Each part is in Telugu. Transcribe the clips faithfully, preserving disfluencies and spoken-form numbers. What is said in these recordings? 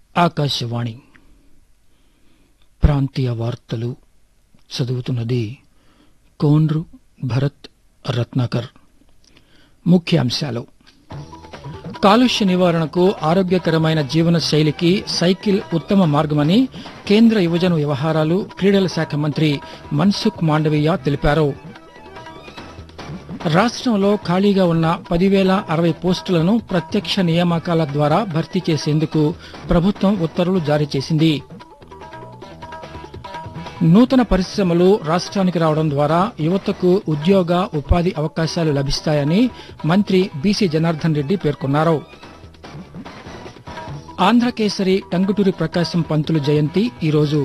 ఆకాశవాణి ప్రాంతీయ వార్తలు చదువుతున్నది కోన్రు భరత్ రత్నాకర్. ముఖ్యాంశాలు: కాలుష్య నివారణకు ఆరోగ్యకరమైన జీవన శైలికి సైకిల్ ఉత్తమ మార్గమని కేంద్ర యువజన వ్యవహారాలు క్రీడల శాఖ మంత్రి మన్సుఖ్ మాండవీయ తెలిపారు. రాష్ట్రంలో ఖాళీగా ఉన్న పదివేల అరవై పోస్టులను ప్రత్యక్ష నియామకాల ద్వారా భర్తీ చేసేందుకు ప్రభుత్వం ఉత్తర్వులు జారీ చేసింది. నూతన పరిశ్రమలు రాష్ట్రానికి రావడం ద్వారా యువతకు ఉద్యోగ ఉపాధి అవకాశాలు లభిస్తాయని మంత్రి బీసీ జనార్దన్ రెడ్డి పేర్కొన్నారు. ఆంధ్రకేసరి టంగుటూరి ప్రకాశం పంతులు జయంతి ఈరోజు.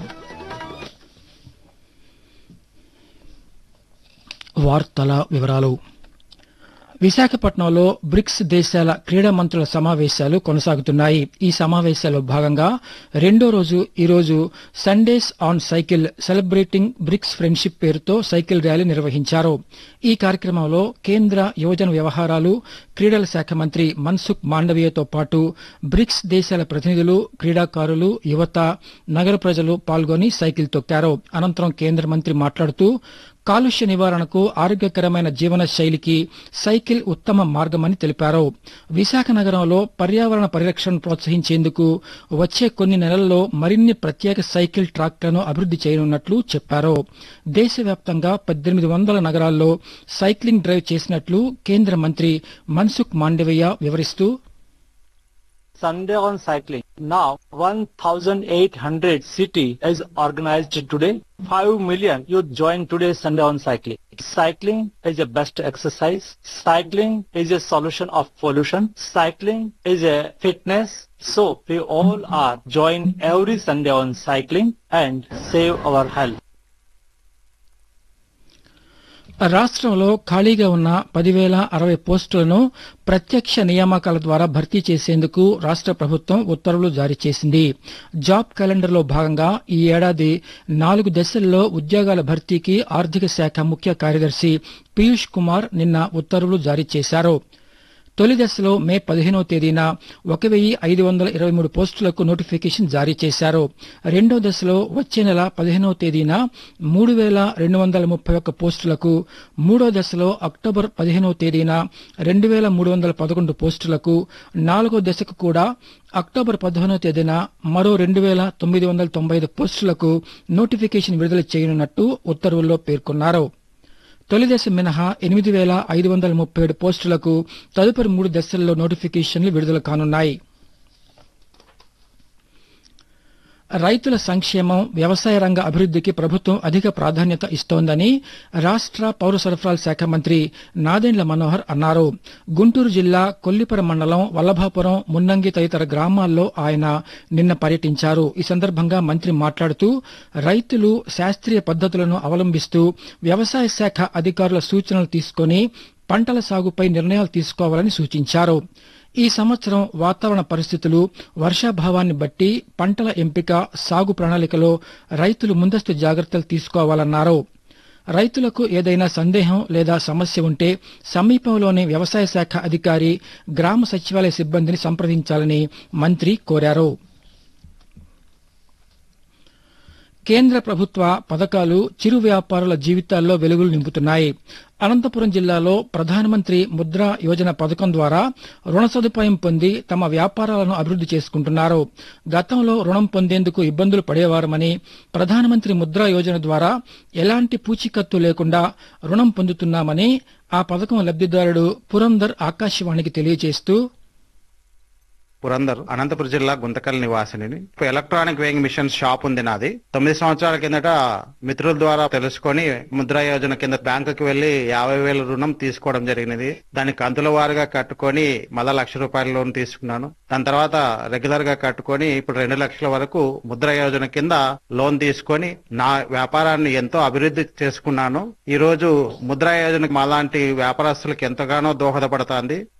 వార్తల వివరాలు. విశాఖపట్నంలో బ్రిక్స్ దేశాల క్రీడా మంత్రుల సమావేశాలు కొనసాగుతున్నాయి. ఈ సమావేశాల్లో భాగంగా రెండో రోజు ఈరోజు Sundays on cycle celebrating bricks friendship పేరుతో సైకిల్ ర్యాలీ నిర్వహించారు. ఈ కార్యక్రమంలో కేంద్ర యువజన వ్యవహారాలు క్రీడల శాఖ మంత్రి మన్సుఖ్ మాండవీయతో పాటు బ్రిక్స్ దేశాల ప్రతినిధులు, క్రీడాకారులు, యువత, నగర ప్రజలు పాల్గొని సైకిల్ తొక్కారు. అనంతరం కేంద్ర మంత్రి మాట్లాడుతూ కాలుష్య నివారణకు ఆరోగ్యకరమైన జీవన శైలికి సైకిల్ ఉత్తమ మార్గమని తెలిపారు. విశాఖ నగరంలో పర్యావరణ పరిరక్షణను ప్రోత్సహించేందుకు వచ్చే కొన్ని నెలల్లో మరిన్ని ప్రత్యేక సైకిల్ ట్రాక్లను అభివృద్ది చేయనున్నట్లు చెప్పారు. దేశవ్యాప్తంగా పద్దెనిమిది వందల నగరాల్లో సైక్లింగ్ డ్రైవ్ చేసినట్లు కేంద్ర మంత్రి మన్సుఖ్ మాండవీయ వివరిస్తూ, Sunday on cycling. Now one thousand eight hundred city is organized today. five million youth join today Sunday on cycling. Cycling is a best exercise. Cycling is a solution of pollution. Cycling is a fitness. So we all are join every Sunday on cycling and save our health. రాష్ట్రంలో ఖాళీగా ఉన్న పదివేల అరవై పోస్టులను ప్రత్యక్ష నియామకాల ద్వారా భర్తీ చేసేందుకు రాష్ట్ర ప్రభుత్వం ఉత్తర్వులు జారీ చేసింది. జాబ్ క్యాలెండర్లో భాగంగా ఈ ఏడాది నాలుగు దశల్లో ఉద్యోగాల భర్తీకి ఆర్థిక శాఖ ముఖ్య కార్యదర్శి పీయూష్ కుమార్ నిన్న ఉత్తర్వులు జారీ చేశారు. తొలి దశలో మే పదిహేనవ తేదీన ఒక వెయ్యి ఐదు వందల ఇరవై మూడు పోస్టులకు నోటిఫికేషన్ జారీ చేశారు. రెండో దశలో వచ్చే నెల పదిహేనవ తేదీన మూడు వేల రెండు వందల ముప్పై ఒక్క పోస్టులకు, మూడో దశలో అక్టోబర్ పదిహేనవ తేదీన రెండు వేల మూడు వందల పదకొండు పోస్టులకు, నాలుగో దశకు కూడా అక్టోబర్ పదిహేనవ తేదీన మరో రెండు వేల తొమ్మిది వందల తొంభై ఐదు పోస్టులకు నోటిఫికేషన్ విడుదల చేయనున్నట్టు ఉత్తర్వుల్లో పేర్కొన్నారు. తొలి దశ మినహా ఎనిమిది వేల ఐదు వందల ముప్పై ఏడు పోస్టులకు తదుపరి మూడు దశల్లో నోటిఫికేషన్లు విడుదల కానున్నాయి. రైతుల సంక్షేమం, వ్యవసాయ రంగ అభివృద్దికి ప్రభుత్వం అధిక ప్రాధాన్యత ఇస్తోందని రాష్ట్ర పౌర సరఫరాల శాఖ మంత్రి నాదెండ్ల మనోహర్ అన్నారు. గుంటూరు జిల్లా కొల్లిపర మండలం వల్లభాపురం, మున్నంగి తదితర గ్రామాల్లో ఆయన నిన్న పర్యటించారు. ఈ సందర్భంగా మంత్రి మాట్లాడుతూ రైతులు శాస్త్రీయ పద్దతులను అవలంబిస్తూ వ్యవసాయ శాఖ అధికారుల సూచనలు తీసుకుని పంటల సాగుపై నిర్ణయాలు తీసుకోవాలని సూచించారు. ఈ సంవత్సరం వాతావరణ పరిస్థితులు, వర్షాభావాన్ని బట్టి పంటల ఎంపిక, సాగు ప్రణాళికలో రైతులు ముందస్తు జాగ్రత్తలు తీసుకోవాలన్నారు. రైతులకు ఏదైనా సందేహం లేదా సమస్య ఉంటే సమీపంలోని వ్యవసాయ శాఖ అధికారి, గ్రామ సచివాలయ సిబ్బందిని సంప్రదించాలని మంత్రి కోరారు. కేంద్ర ప్రభుత్వ పథకాలు చిరు వ్యాపారుల జీవితాల్లో వెలుగులు నింపుతున్నాయి. అనంతపురం జిల్లాలో ప్రధానమంత్రి ముద్రా యోజన పథకం ద్వారా రుణ సదుపాయం పొంది తమ వ్యాపారాలను అభివృద్ది చేసుకుంటున్నారు. గతంలో రుణం పొందేందుకు ఇబ్బందులు పడేవారమని, ప్రధానమంత్రి ముద్రా యోజన ద్వారా ఎలాంటి పూచీకత్తు లేకుండా రుణం పొందుతున్నామని ఆ పథకం లబ్దిదారుడు పురందర్ ఆకాశవాణికి తెలియజేస్తూ, పురందర్ అనంతపురం జిల్లా Guntakal నివాసిని. Electronic weighing machine shop ఉంది నాది. తొమ్మిది సంవత్సరాల కిందట మిత్రుల ద్వారా తెలుసుకొని ముద్రా యోజన కింద బ్యాంకుకి వెళ్లి యాభై వేల రుణం తీసుకోవడం జరిగినది. దాన్ని కంతుల వారుగా కట్టుకొని మళ్ళా లక్ష రూపాయల లోన్ తీసుకున్నాను. దాని తర్వాత రెగ్యులర్ గా కట్టుకొని ఇప్పుడు రెండు లక్షల వరకు ముద్రా యోజన కింద లోన్ తీసుకొని నా వ్యాపారాన్ని ఎంతో అభివృద్ధి చేసుకున్నాను. ఈ రోజు ముద్రా యోజన మాలాంటి వ్యాపారస్తులకు ఎంతగానో దోహదపడుతోంది.